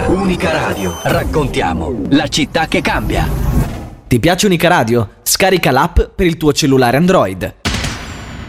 Unica Radio. Raccontiamo la città che cambia. Ti piace Unica Radio? Scarica l'app per il tuo cellulare Android.